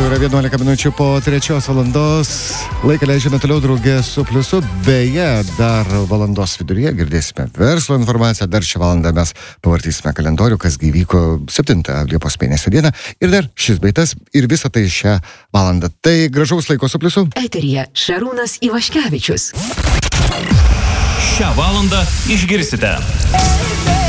yra 11 minučių po 3 valandos. Laiką leidžiame toliau draugė su Pliusu. Beje, dar valandos viduryje girdėsime verslo informaciją. Dar šią valandą mes pavartysime kalendorių, kas įvyko 7 Liepos mėnesio dieną. Ir dar šis beitas ir visą tai šią valandą. Tai gražaus laiko su Pliusu. Eteryje Šarūnas Ivaškevičius. Šią valandą išgirsite.